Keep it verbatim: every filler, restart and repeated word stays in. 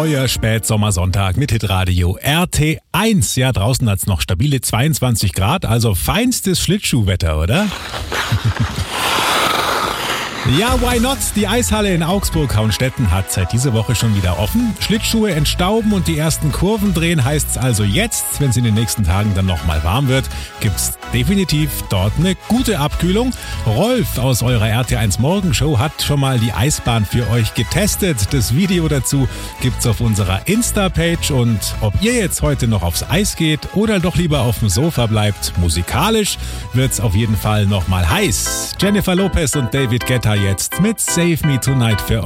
euer Spätsommersonntag mit Hitradio R T eins. Ja, draußen hat's noch stabile zweiundzwanzig Grad, also feinstes Schlittschuhwetter, oder? Ja, why not? Die Eishalle in Augsburg-Hauenstetten hat seit dieser Woche schon wieder offen. Schlittschuhe entstauben und die ersten Kurven drehen heißt's also jetzt, wenn es in den nächsten Tagen dann nochmal warm wird, gibt's definitiv dort eine gute Abkühlung. Rolf aus eurer R T eins Morgenshow hat schon mal die Eisbahn für euch getestet. Das Video dazu gibt's auf unserer Insta-Page und ob ihr jetzt heute noch aufs Eis geht oder doch lieber auf dem Sofa bleibt, musikalisch wird's auf jeden Fall nochmal heiß. Jennifer Lopez und David Guetta jetzt mit Save Me Tonight für